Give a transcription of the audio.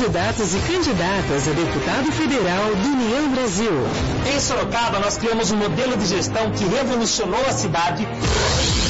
candidatos e candidatas a deputado federal do União Brasil. Em Sorocaba, nós criamos um modelo de gestão que revolucionou a cidade